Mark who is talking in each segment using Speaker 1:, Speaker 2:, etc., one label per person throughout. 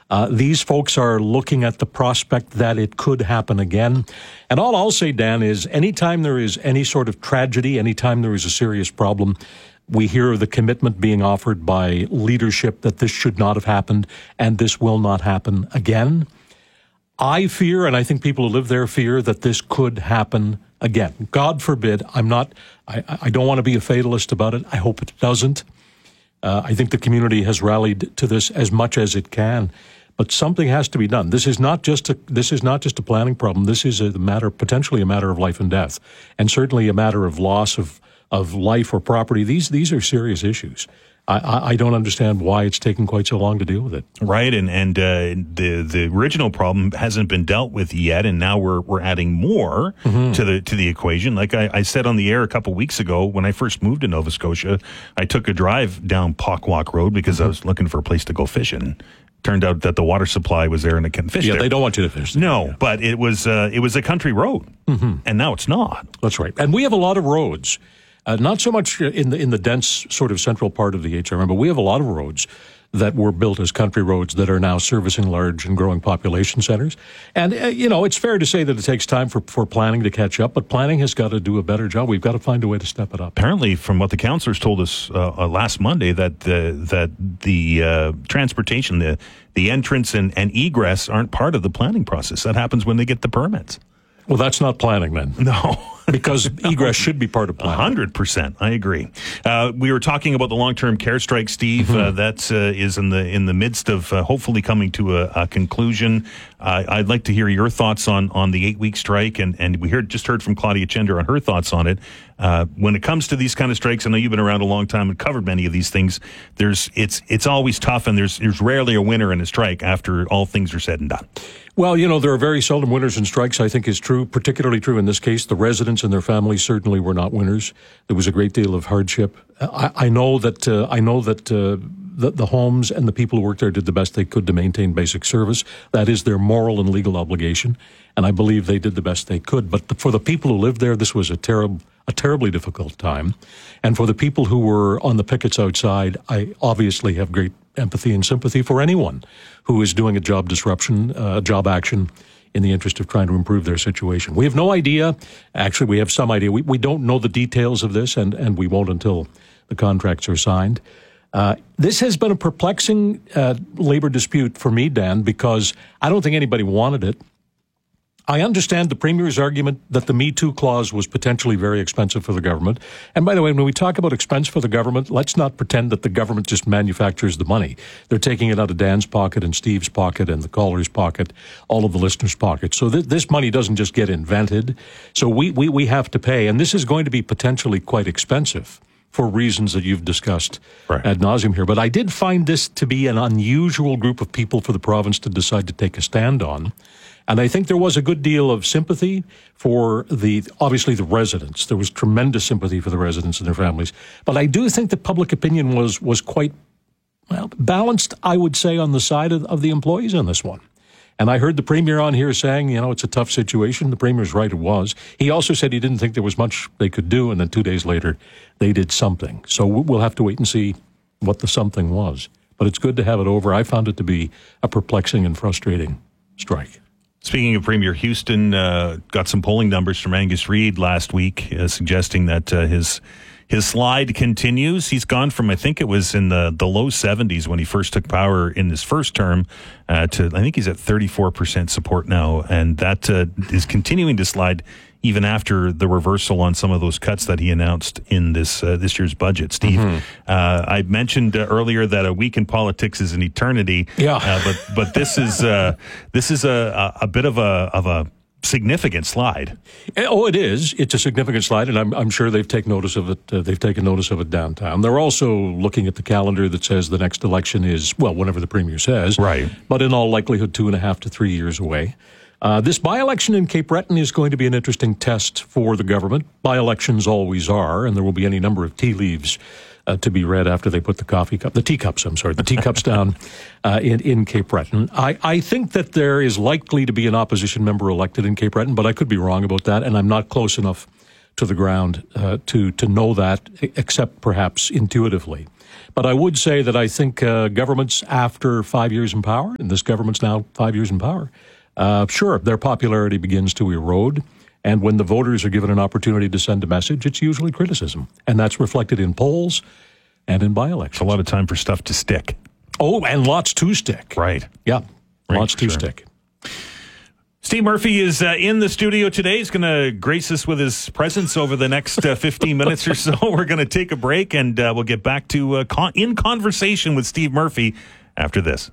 Speaker 1: These folks are looking at the prospect that it could happen again. And all I'll say, Dan, is anytime there is any sort of tragedy, anytime there is a serious problem, we hear the commitment being offered by leadership that this should not have happened and this will not happen again. I fear, and I think people who live there fear, that this could happen again. God forbid. I don't want to be a fatalist about it. I hope it doesn't. I think the community has rallied to this as much as it can. But something has to be done. This is not just a planning problem. This is potentially a matter of life and death, and certainly a matter of loss of life or property. These are serious issues. I don't understand why it's taken quite so long to deal with it.
Speaker 2: Right, and the original problem hasn't been dealt with yet, and now we're adding more to the equation. Like I said on the air a couple weeks ago, when I first moved to Nova Scotia, I took a drive down Pockwalk Road because I was looking for a place to go fishing. Turned out that the water supply was there and I couldn't fish there.
Speaker 1: Yeah, they don't want you to fish there.
Speaker 2: No, but it was a country road, and now it's not.
Speaker 1: That's right. And we have a lot of roads, not so much in the dense sort of central part of the HRM, but we have a lot of roads that were built as country roads that are now servicing large and growing population centers. And, it's fair to say that it takes time for planning to catch up, but planning has got to do a better job. We've got to find a way to step it up.
Speaker 2: Apparently, from what the councillors told us last Monday, that the transportation, the entrance and egress aren't part of the planning process. That happens when they get the permits.
Speaker 1: Well, that's not planning then.
Speaker 2: No.
Speaker 1: Because egress should be part of planning.
Speaker 2: 100%. I agree. We were talking about the long-term care strike, Steve. That is in the midst of hopefully coming to a conclusion. I'd like to hear your thoughts on the 8-week strike, and we just heard from Claudia Chender on her thoughts on it. When it comes to these kind of strikes, I know you've been around a long time and covered many of these things. It's always tough, and there's rarely a winner in a strike after all things are said and done.
Speaker 1: Well, there are very seldom winners in strikes, I think is true, particularly true in this case. The residents and their families certainly were not winners. There was a great deal of hardship. I know that the homes and the people who worked there did the best they could to maintain basic service. That is their moral and legal obligation, and I believe they did the best they could. But for the people who lived there, this was a terribly difficult time. And for the people who were on the pickets outside, I obviously have great empathy and sympathy for anyone who is doing a job disruption, job action in the interest of trying to improve their situation. We have no idea. Actually, we have some idea. We don't know the details of this, and we won't until the contracts are signed. This has been a perplexing labor dispute for me, Dan, because I don't think anybody wanted it. I understand the Premier's argument that the Me Too clause was potentially very expensive for the government. And by the way, when we talk about expense for the government, let's not pretend that the government just manufactures the money. They're taking it out of Dan's pocket and Steve's pocket and the caller's pocket, all of the listeners' pockets. So this money doesn't just get invented. So we have to pay. And this is going to be potentially quite expensive for reasons that you've discussed ad nauseum here. But I did find this to be an unusual group of people for the province to decide to take a stand on. And I think there was a good deal of sympathy for obviously the residents. There was tremendous sympathy for the residents and their families. But I do think that public opinion was quite, balanced, I would say, on the side of the employees on this one. And I heard the Premier on here saying, it's a tough situation. The Premier's right, it was. He also said he didn't think there was much they could do, and then 2 days later, they did something. So we'll have to wait and see what the something was. But it's good to have it over. I found it to be a perplexing and frustrating strike.
Speaker 2: Speaking of Premier Houston, got some polling numbers from Angus Reid last week suggesting that his slide continues. He's gone from, I think it was in the low 70s when he first took power in his first term to, I think he's at 34% support now. And that is continuing to slide even after the reversal on some of those cuts that he announced in this year's budget. Steve, I mentioned earlier that a week in politics is an eternity.
Speaker 1: Yeah.
Speaker 2: But this is a bit of a significant slide.
Speaker 1: Oh, it is. It's a significant slide, and I'm sure they've taken notice of it. They've taken notice of it downtown. They're also looking at the calendar that says the next election is, whenever the Premier says.
Speaker 2: Right.
Speaker 1: But in all likelihood, 2.5 to 3 years away. This by-election in Cape Breton is going to be an interesting test for the government. By-elections always are, and there will be any number of tea leaves to be read after they put the teacups down in Cape Breton. I think that there is likely to be an opposition member elected in Cape Breton, but I could be wrong about that, and I'm not close enough to the ground to know that, except perhaps intuitively. But I would say that I think governments after 5 years in power, and this government's now 5 years in power, sure, their popularity begins to erode. And when the voters are given an opportunity to send a message, it's usually criticism. And that's reflected in polls and in by-elections.
Speaker 2: A lot of time for stuff to stick.
Speaker 1: Oh, and lots to stick.
Speaker 2: Right.
Speaker 1: Yeah,
Speaker 2: right,
Speaker 1: lots to stick.
Speaker 2: Steve Murphy is in the studio today. He's going to grace us with his presence over the next 15 minutes or so. We're going to take a break, and we'll get back to in conversation with Steve Murphy after this.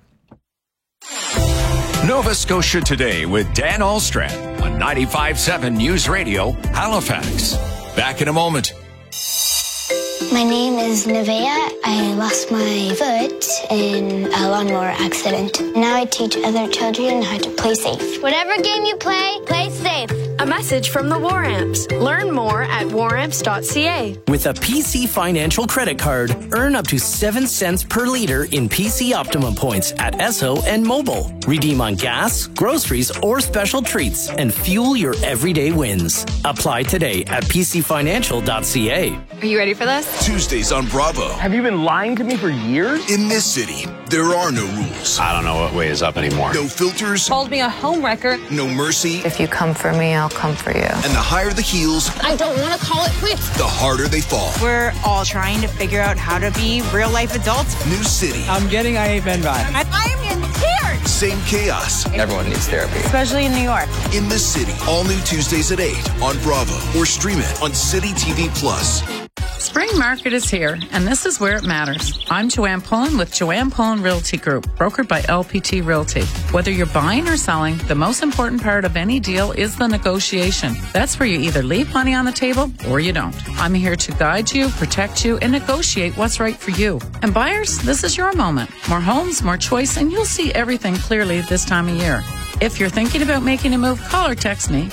Speaker 3: Nova Scotia Today with Dan Ahlstrand on 95.7 News Radio, Halifax. Back in a moment.
Speaker 4: My name is Nevaeh. I lost my foot in a lawnmower accident. Now I teach other children how to play safe. Whatever game you play, play safe.
Speaker 5: A message from the War Amps. Learn more at waramps.ca.
Speaker 6: With a PC Financial credit card, earn up to 7 cents per liter in PC Optimum points at Esso and Mobile. Redeem on gas, groceries, or special treats and fuel your everyday wins. Apply today at pcfinancial.ca.
Speaker 5: Are you ready for this?
Speaker 7: Tuesdays on Bravo.
Speaker 8: Have you been lying to me for years?
Speaker 7: In this city, there are no rules.
Speaker 9: I don't know what way is up anymore.
Speaker 7: No filters.
Speaker 5: Called me a homewrecker.
Speaker 7: No mercy.
Speaker 10: If you come for me, I'll come for you.
Speaker 7: And the higher the heels,
Speaker 5: I don't want to call it quits.
Speaker 7: the harder they fall.
Speaker 11: We're all trying to figure out how to be real-life adults.
Speaker 7: New city.
Speaker 8: I'm getting I Ain't Been By.
Speaker 11: I'm in tears!
Speaker 7: Same chaos.
Speaker 9: Everyone needs therapy.
Speaker 11: Especially in New York.
Speaker 7: In this city. All new Tuesdays at 8 on Bravo. Or stream it on City TV Plus.
Speaker 12: Spring Market is here, and this is where it matters. I'm Joanne Pullen with Joanne Pullen Realty Group, brokered by LPT Realty. Whether you're buying or selling, the most important part of any deal is the negotiation. That's where you either leave money on the table or you don't. I'm here to guide you, protect you, and negotiate what's right for you. And buyers, this is your moment. More homes, more choice, and you'll see everything clearly this time of year. If you're thinking about making a move, call or text me,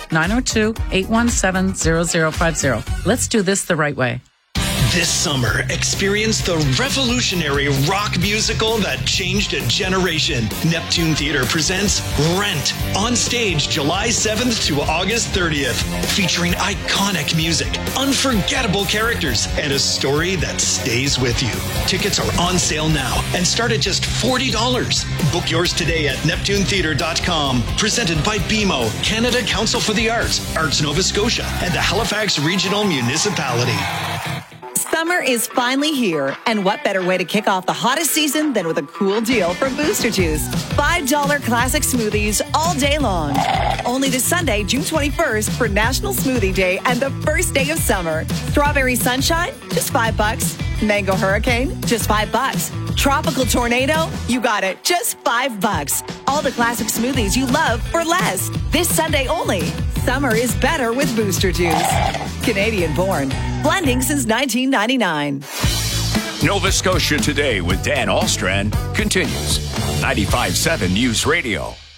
Speaker 12: 902-817-0050. Let's do this the right way.
Speaker 13: This summer, experience the revolutionary rock musical that changed a generation. Neptune Theatre presents Rent on stage July 7th to August 30th, featuring iconic music, unforgettable characters, and a story that stays with you. Tickets are on sale now and start at just $40. Book yours today at neptunetheatre.com. Presented by BMO, Canada Council for the Arts, Arts Nova Scotia, and the Halifax Regional Municipality.
Speaker 11: Summer is finally here, and what better way to kick off the hottest season than with a cool deal from Booster Juice. $5 classic smoothies all day long. Only this Sunday, June 21st, for National Smoothie Day and the first day of summer. Strawberry Sunshine, just $5. Mango Hurricane, just $5. Tropical Tornado, you got it, just $5. All the classic smoothies you love for less. This Sunday only. Summer is better with Booster Juice. Canadian born. Blending since 1999.
Speaker 3: Nova Scotia Today with Dan Ahlstrand continues. 95.7 News Radio,